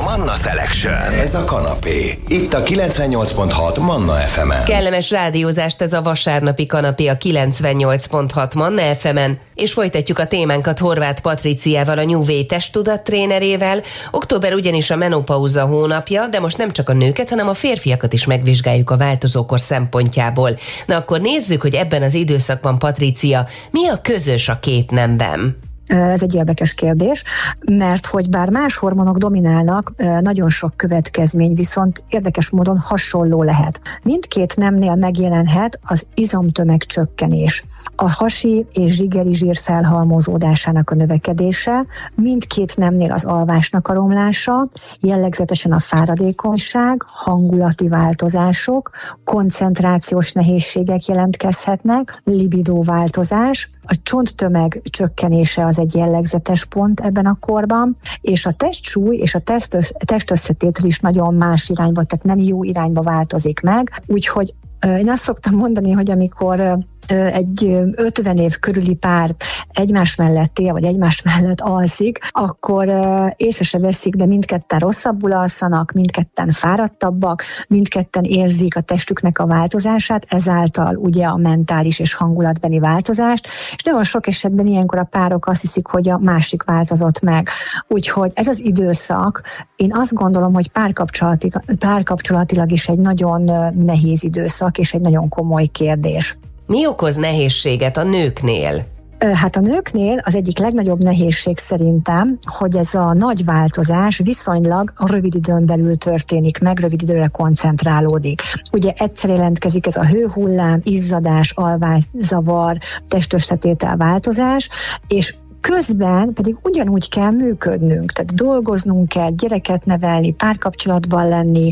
Manna Selection. Ez a kanapé. Itt a 98.6 Manna FM-en. Kellemes rádiózást ez a vasárnapi kanapé a 98.6 Manna FM-en, és folytatjuk a témánkat Horváth Patriciával, a New Way testtudattrénerével. Október ugyanis a menopauza hónapja, de most nem csak a nőket, hanem a férfiakat is megvizsgáljuk a változókor szempontjából. Na akkor nézzük, hogy ebben az időszakban, Patricia, mi a közös a két nemben? Ez egy érdekes kérdés, mert hogy bár más hormonok dominálnak, nagyon sok következmény viszont érdekes módon hasonló lehet. Mindkét nemnél megjelenhet az izomtömeg csökkenés, a hasi és zsigeri zsír felhalmozódásának a növekedése, mindkét nemnél az alvásnak a romlása, jellegzetesen a fáradékonyság, hangulati változások, koncentrációs nehézségek jelentkezhetnek, libidóváltozás, a csonttömeg csökkenése az egy jellegzetes pont ebben a korban, és a testsúly és a testösszetétel is nagyon más irányba, tehát nem jó irányba változik meg. Úgyhogy én azt szoktam mondani, hogy amikor egy 50 év körüli pár egymás mellett él, vagy egymás mellett alszik, akkor észre se veszik, de mindketten rosszabbul alszanak, mindketten fáradtabbak, mindketten érzik a testüknek a változását, ezáltal ugye a mentális és hangulatbeli változást, és nagyon sok esetben ilyenkor a párok azt hiszik, hogy a másik változott meg. Úgyhogy ez az időszak, én azt gondolom, hogy párkapcsolatilag is egy nagyon nehéz időszak, és egy nagyon komoly kérdés. Mi okoz nehézséget a nőknél? Hát a nőknél az egyik legnagyobb nehézség szerintem, hogy ez a nagy változás viszonylag a rövid időn belül történik meg, rövid időre koncentrálódik. Ugye egyszer jelentkezik ez a hőhullám, izzadás, alvászavar, testösszetétel változás, és közben pedig ugyanúgy kell működnünk, tehát dolgoznunk kell, gyereket nevelni, párkapcsolatban lenni,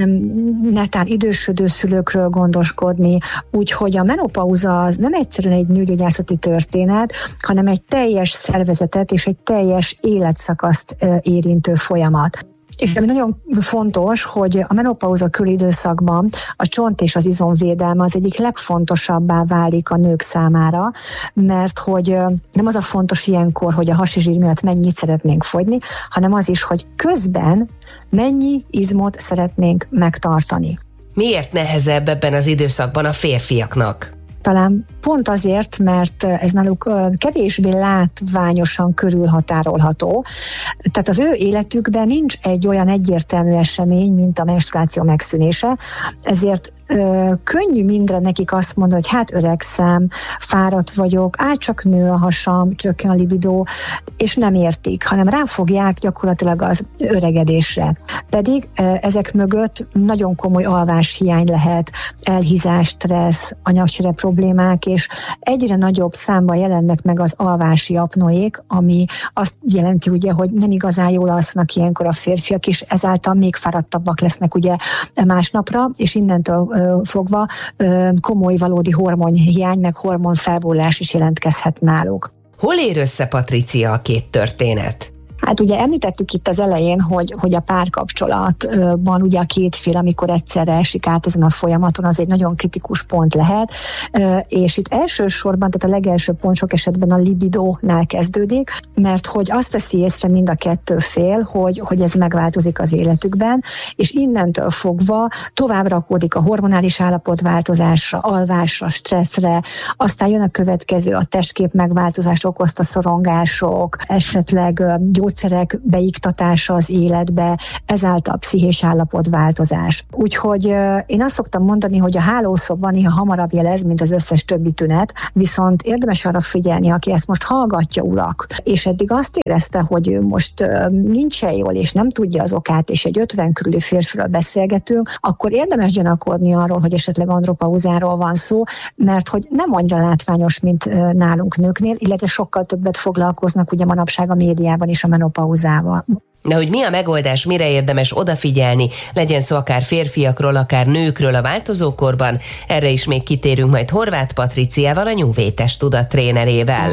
netán idősödő szülőkről gondoskodni, úgyhogy a menopauza az nem egyszerűen egy nőgyógyászati történet, hanem egy teljes szervezetet és egy teljes életszakaszt érintő folyamat. És ami nagyon fontos, hogy a menopauza körüli időszakban a csont és az izomvédelme az egyik legfontosabbá válik a nők számára, mert hogy nem az a fontos ilyenkor, hogy a hasi zsír miatt mennyit szeretnénk fogyni, hanem az is, hogy közben mennyi izmot szeretnénk megtartani. Miért nehezebb ebben az időszakban a férfiaknak? Talán pont azért, mert ez náluk kevésbé látványosan körülhatárolható. Tehát az ő életükben nincs egy olyan egyértelmű esemény, mint a menstruáció megszűnése, ezért könnyű mindre nekik azt mondani, hogy hát öregszem, fáradt vagyok, csak nő a hasam, csökken a libidó, és nem értik, hanem ráfogják gyakorlatilag az öregedésre. Pedig ezek mögött nagyon komoly alváshiány lehet, elhízás, stressz, anyagcsere problémák, és egyre nagyobb számban jelennek meg az alvási apnoék, ami azt jelenti ugye, hogy nem igazán jól alszanak ilyenkor a férfiak, és ezáltal még fáradtabbak lesznek ugye másnapra, és innentől fogva komoly valódi hormonhiány, meg hormonfelborulás is jelentkezhet náluk. Hol ér össze, Patricia, a két történet? Hát ugye említettük itt az elején, hogy a párkapcsolatban ugye a két fél, amikor egyszerre esik át ezen a folyamaton, az egy nagyon kritikus pont lehet, és itt elsősorban, tehát a legelső pont sok esetben a libidónál kezdődik, mert hogy azt veszi észre mind a kettő fél, hogy ez megváltozik az életükben, és innentől fogva tovább rakódik a hormonális állapotváltozásra, alvásra, stresszre, aztán jön a következő, a testkép megváltozást okozta szorongások, esetleg gyógyszerek beiktatása az életbe, ezáltal pszichés állapotváltozás. Úgyhogy én azt szoktam mondani, hogy a hálószobban néha hamarabb jelez, mint az összes többi tünet, viszont érdemes arra figyelni, aki ezt most hallgatja, urak, és eddig azt érezte, hogy ő most nincsen jól, és nem tudja az okát, és egy 50 körüli férfiről beszélgetünk, akkor érdemes gyanakodni arról, hogy esetleg andropauzáról van szó, mert hogy nem annyira látványos, mint nálunk nőknél, illetve sokkal többet foglalkoznak ugye manapság a médiában is a menopauzával. De hogy mi a megoldás, mire érdemes odafigyelni, legyen szó akár férfiakról, akár nőkről a változókorban, erre is még kitérünk majd Horváth Patriciával, a New Way testtudattrénerével.